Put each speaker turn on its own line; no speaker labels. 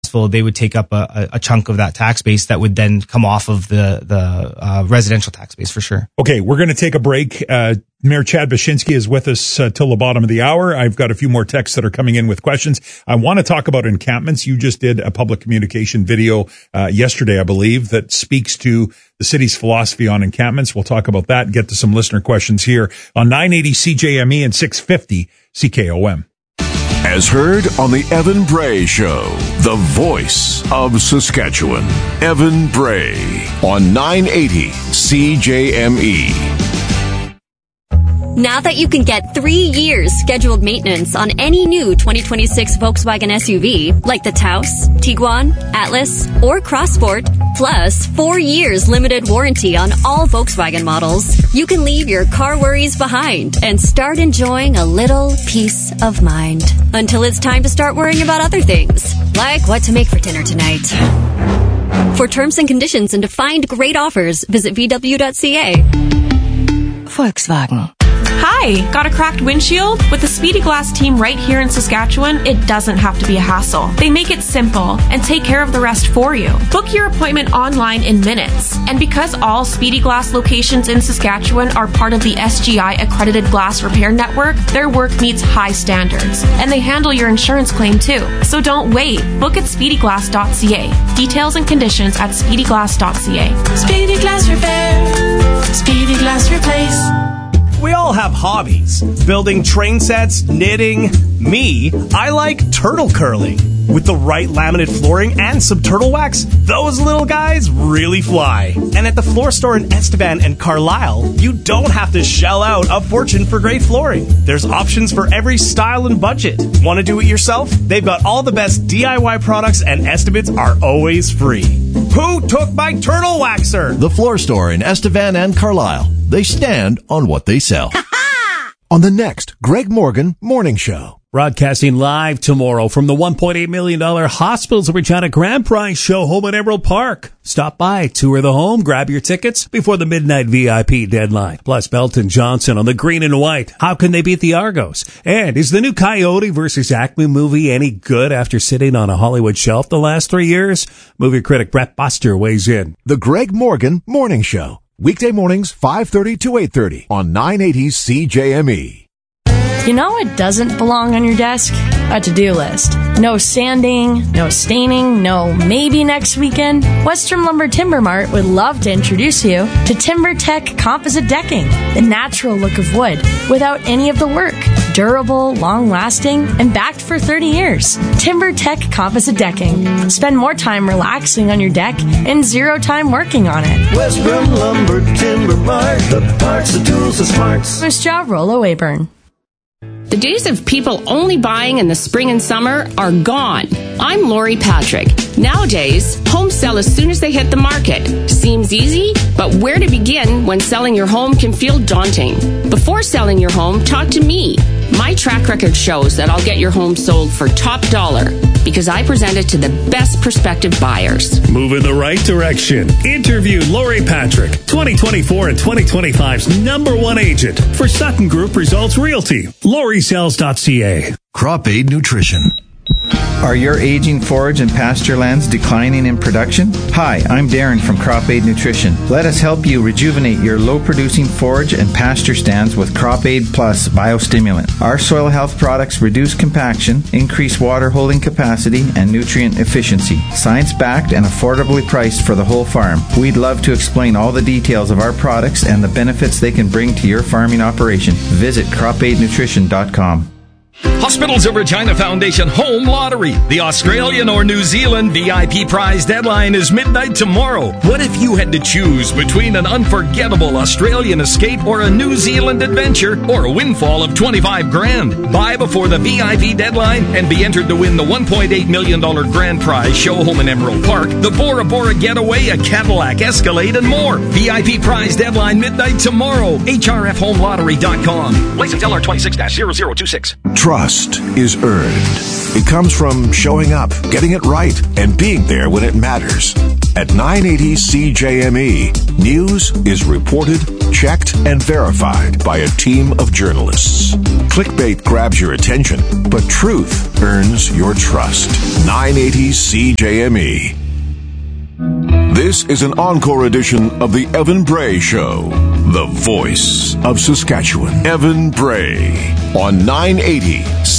Huntsville, they would take up a chunk of that tax base that would then come off of the residential tax base for sure.
Okay, we're going to take a break. Mayor Chad Baczynski is with us till the bottom of the hour. I've got a few more texts that are coming in with questions. I want to talk about encampments. You just did a public communication video yesterday, I believe, that speaks to the city's philosophy on encampments. We'll talk about that and get to some listener questions here on 980 CJME and 650 CKOM.
As heard on the Evan Bray Show, the voice of Saskatchewan. Evan Bray on 980 CJME.
Now that you can get 3 years scheduled maintenance on any new 2026 Volkswagen SUV, like the Taos, Tiguan, Atlas, or Crossport, plus 4 years limited warranty on all Volkswagen models, you can leave your car worries behind and start enjoying a little peace of mind. Until it's time to start worrying about other things, like what to make for dinner tonight. For terms and conditions and to find great offers, visit VW.ca.
Volkswagen.
Hi, got a cracked windshield? With the Speedy Glass team right here in Saskatchewan, it doesn't have to be a hassle. They make it simple and take care of the rest for you. Book your appointment online in minutes. And because all Speedy Glass locations in Saskatchewan are part of the SGI accredited glass repair network, their work meets high standards. And they handle your insurance claim too. So don't wait. Book at speedyglass.ca. Details and conditions at speedyglass.ca.
Speedy Glass Repair. Speedy Glass Replace.
We all have hobbies. Building train sets, knitting. Me, I like turtle curling. With the right laminate flooring and some turtle wax, those little guys really fly. And at the floor store in Estevan and Carlisle, you don't have to shell out a fortune for great flooring. There's options for every style and budget. Want to do it yourself? They've got all the best DIY products and estimates are always free. Who took my turtle waxer?
The floor store in Estevan and Carlisle. They stand on what they sell. On the next Greg Morgan Morning Show.
Broadcasting live tomorrow from the $1.8 million Hospitals of Regina Grand Prize show home at Emerald Park. Stop by, tour the home, grab your tickets before the midnight VIP deadline. Plus Belton Johnson on the green and white. How can they beat the Argos? And is the new Coyote versus Acme movie any good after sitting on a Hollywood shelf the last 3 years? Movie critic Brett Buster weighs in.
The Greg Morgan Morning Show. Weekday mornings, 5:30 to 8:30 on 980 CJME.
You know what doesn't belong on your desk? A to-do list. No sanding, no staining, no maybe next weekend. Western Lumber Timber Mart would love to introduce you to TimberTech Composite Decking, the natural look of wood without any of the work. Durable, long-lasting, and backed for 30 years. TimberTech Composite Decking. Spend more time relaxing on your deck and zero time working on it.
Western Lumber Timber Mart, the parts, the tools, the smarts.
First job, Rollo Wayburn.
The days of people only buying in the spring and summer are gone. I'm Lori Patrick. Nowadays, homes sell as soon as they hit the market. Seems easy, but where to begin when selling your home can feel daunting? Before selling your home, talk to me. My track record shows that I'll get your home sold for top dollar because I present it to the best prospective buyers.
Move in the right direction. Interview Lori Patrick, 2024 and 2025's #1 agent for Sutton Group Results Realty. LoriSells.ca.
Crop Aid Nutrition.
Are your aging forage and pasture lands declining in production? Hi, I'm Darren from Crop Aid Nutrition. Let us help you rejuvenate your low-producing forage and pasture stands with Crop Aid Plus Biostimulant. Our soil health products reduce compaction, increase water holding capacity, and nutrient efficiency. Science-backed and affordably priced for the whole farm. We'd love to explain all the details of our products and the benefits they can bring to your farming operation. Visit cropaidnutrition.com.
Hospitals of Regina Foundation Home Lottery. The Australian or New Zealand VIP prize deadline is midnight tomorrow. What if you had to choose between an unforgettable Australian escape or a New Zealand adventure or a windfall of $25,000? Buy before the VIP deadline and be entered to win the $1.8 million grand prize show home in Emerald Park, the Bora Bora Getaway, a Cadillac Escalade, and more. VIP prize deadline midnight tomorrow. HRFHomeLottery.com. License LR 26-0026.
Trust is earned. It comes from showing up, getting it right, and being there when it matters. At 980 CJME, news is reported, checked, and verified by a team of journalists. Clickbait grabs your attention, but truth earns your trust. 980 CJME. This is an encore edition of the Evan Bray Show, the voice of Saskatchewan. Evan Bray on 980